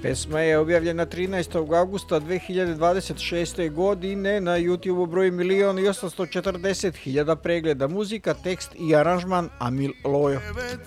Pesma je objavljena 13. augusta 2026. godine, na YouTube broji 1.840.000 pregleda, muzika, tekst i aranžman Amil Lojo.